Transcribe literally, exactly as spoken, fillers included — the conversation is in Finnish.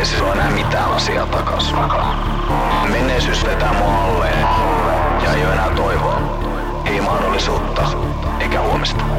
ettei se ole enää mitään asiaa takas. Menneisyys vetää mua alleen ja ei oo enää toivoa. Ei mahdollisuutta eikä huomista.